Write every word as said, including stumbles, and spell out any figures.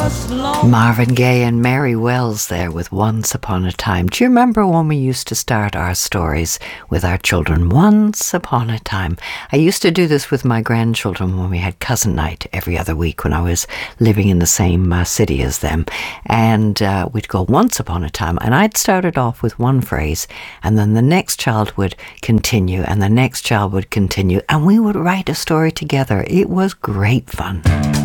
Marvin Gaye and Mary Wells there with Once Upon a Time. Do you remember when we used to start our stories with our children? Once upon a time. I used to do this with my grandchildren when we had cousin night every other week when I was living in the same uh, city as them. And uh, we'd go once upon a time. And I'd start it off with one phrase, and then the next child would continue, and the next child would continue, and we would write a story together. It was great fun.